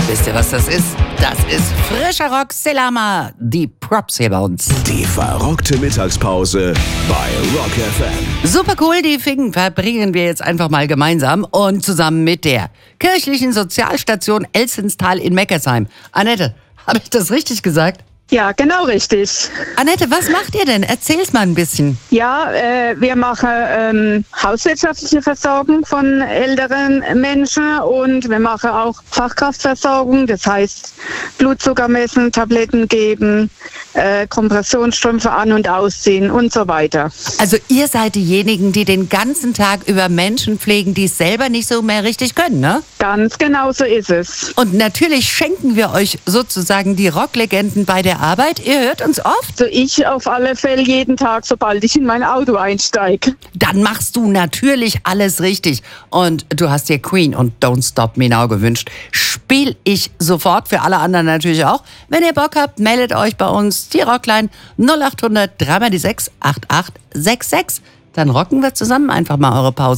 Wisst ihr, was das ist? Das ist frischer Rock Selama. Die Props hier bei uns. Die verrockte Mittagspause bei Rock FM. Super cool, die Fingen verbringen wir jetzt einfach mal gemeinsam und zusammen mit der kirchlichen Sozialstation Elsenstal in Meckersheim. Annette, habe ich das richtig gesagt? Ja, genau richtig. Annette, was macht ihr denn? Erzähl's mal ein bisschen. Ja, wir machen hauswirtschaftliche Versorgung von älteren Menschen und wir machen auch Fachkraftversorgung, das heißt Blutzucker messen, Tabletten geben, Kompressionsstrümpfe an- und ausziehen und so weiter. Also ihr seid diejenigen, die den ganzen Tag über Menschen pflegen, die es selber nicht so mehr richtig können, ne? Ganz genau so ist es. Und natürlich schenken wir euch sozusagen die Rocklegenden bei der Arbeit. Ihr hört uns oft. Also ich auf alle Fälle jeden Tag, sobald ich in mein Auto einsteige. Dann machst du natürlich alles richtig. Und du hast dir Queen und Don't Stop Me Now gewünscht. Spiel ich sofort, für alle anderen natürlich auch. Wenn ihr Bock habt, meldet euch bei uns. Die Rockline 0800 3x6 8866. Dann rocken wir zusammen einfach mal eure Pause.